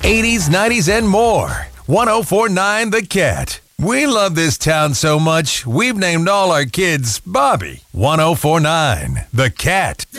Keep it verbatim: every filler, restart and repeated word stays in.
eighties, nineties, and more. ten forty-nine The Cat. We love this town so much, we've named all our kids Bobby. ten forty-nine The Cat.